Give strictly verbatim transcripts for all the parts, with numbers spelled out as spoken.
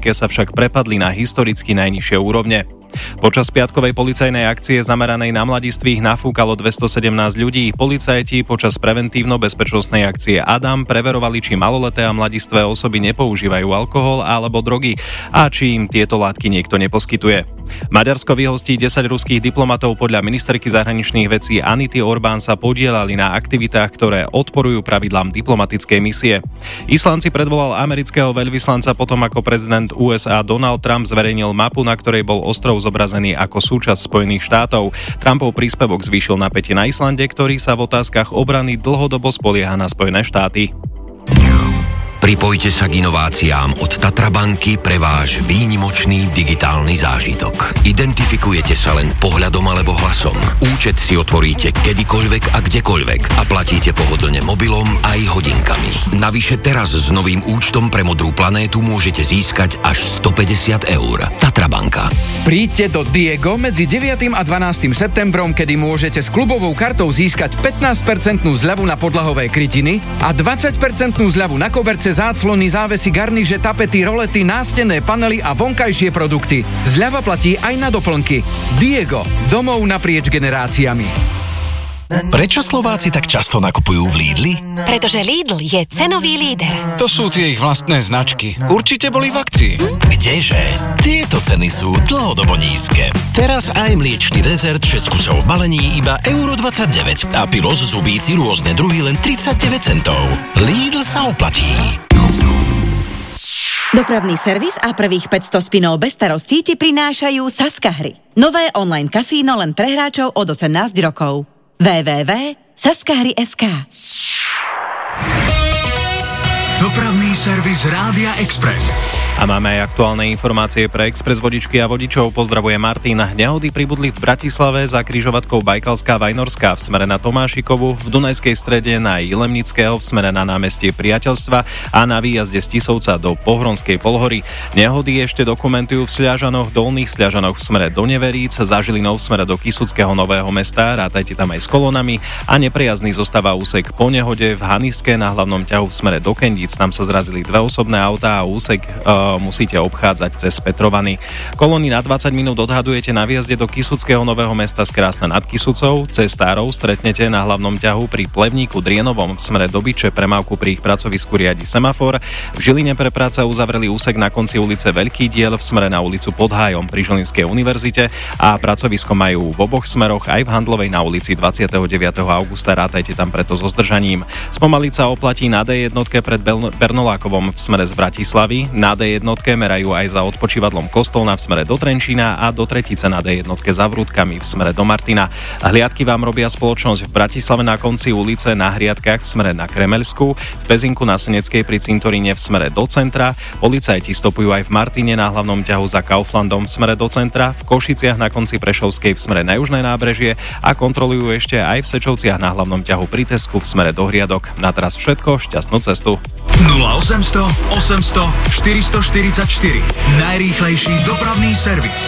štatistické sa však prepadli na historicky najnižšie úrovne. Počas piatkovej policajnej akcie zameranej na mladistvých nafúkalo dvestosedemnásť ľudí. Policajti počas preventívno-bezpečnostnej akcie Adam preverovali, či maloleté a mladistvé osoby nepoužívajú alkohol alebo drogy a či im tieto látky niekto neposkytuje. Maďarsko vyhostí desať ruských diplomatov. Podľa ministerky zahraničných vecí Anity Orbán sa podielali na aktivitách, ktoré odporujú pravidlám diplomatickej misie. Island si predvolal amerického veľvyslanca potom, ako prezident ú es á Donald Trump zverejnil mapu, na ktorej bol ostrov zobrazený ako súčasť Spojených štátov. Trumpov príspevok zvýšil napätie na Islande, ktorý sa v otázkach obrany dlhodobo spolieha na Spojené štáty. Pripojte sa k inováciám od Tatra banky pre váš výnimočný digitálny zážitok. Identifikujete sa len pohľadom alebo hlasom. Účet si otvoríte kedykoľvek a kdekoľvek a platíte pohodlne mobilom aj hodinkami. Navyše teraz s novým účtom pre Modrú planétu môžete získať až stopäťdesiat eur. Tatra banka. Príďte do Diego medzi deviatym a dvanástym septembrom, kedy môžete s klubovou kartou získať pätnásť percent zľavu na podlahové krytiny a dvadsať percent zľavu na koberce, záclony, závesy, garniže, tapety, rolety, nástenné panely a vonkajšie produkty. Zľava platí aj na doplnky. Diego, domov naprieč generáciami. Prečo Slováci tak často nakupujú v Lidli? Pretože Lidl je cenový líder. To sú tie ich vlastné značky. Určite boli v akcii. Kdeže? Tieto ceny sú dlhodobo nízke. Teraz aj mliečny dezert šesť kusov v balení iba euro dvadsaťdeväť a pyros zubíci rôzne druhy len tridsaťdeväť centov. Lidl sa oplatí. Dopravný servis a prvých päťsto spinov bez starostí ti prinášajú Saska hry. Nové online kasíno len pre hráčov od osemnásť rokov. w w w bodka saskahry bodka es ká. Dopravný servis Rádia Express. A máme aj aktuálne informácie pre Express vodičky a vodičov. Pozdravuje Martin. Nehody pribudli v Bratislave za križovatkou Bajkalská Vajnorská v smere na Tomášikovu, v Dunajskej Strede na Jilemnického v smere na námestie Priateľstva a na výjazde z Tisovca do Pohronskej Polhory. Nehody ešte dokumentujú v Sľažanoch, Dolných Sľažanoch v smere do Neveríc, za Žilinou v smere do Kisuckého Nového Mesta, rátajte tam aj s kolónami, a neprejazdný zostáva úsek po nehode v Haniske na hlavnom ťahu v smere do Kendíc. Tam sa zrazili dve osobné autá a úsek uh, musíte obchádzať cez Petrovany. Kolóny na dvadsať minút odhadujete na výjazde do Kisuckého Nového Mesta z Krásna nad Kisucou. Cestárov stretnete na hlavnom ťahu pri Plevníku Drienovom v smere do Byče, premávku pri ich pracovisku riadi semafor. V Žiline pre práca uzavreli úsek na konci ulice Veľký diel v smere na ulicu Pod Hájom pri Žilinskej univerzite a pracovisko majú v oboch smeroch, aj v Handlovej na ulici dvadsiateho deviateho augusta, rátajte tam preto so zdržaním. Spomaliť sa oplatí na dé jednotke pred Bernolákovom v smere z Bratislavy, na dé jednotke merajú aj za odpočívadlom Kostolna v smere do Trenčína a do Tretice na dé jednotke za Vrútkami v smere do Martina. Hliadky vám robia spoločnosť v Bratislave na konci ulice na Hriadkach v smere na Kremeľskú, v Pezinku na Seneckej pri Cintoríne v smere do centra, policajti stopujú aj v Martine na hlavnom ťahu za Kauflandom v smere do centra, v Košiciach na konci Prešovskej v smere na Južné nábrežie a kontrolujú ešte aj v Sečovciach na hlavnom ťahu pri Tesku v smere do Hriadok. Na teraz všetko, šťastnú cestu. nula osemsto osemsto štyristoštyridsaťštyri. Najrýchlejší dopravný servis.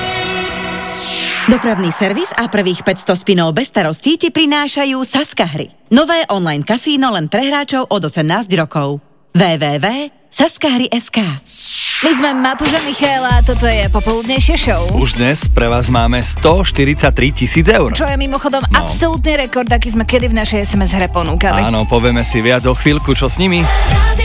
Dopravný servis a prvých päťsto spinov bez starostí ti prinášajú Saska hry. Nové online kasíno len pre hráčov od osemnásť rokov. w w w bodka saskahry bodka es ká. My sme Matúš a Michaela a toto je popoludnejšie show. Už dnes pre vás máme stoštyridsaťtri tisíc eur. Čo je mimochodom no. absolútny rekord, aký sme kedy v našej es em es hre ponúkali. Áno, povieme si viac o chvíľku, čo s nimi.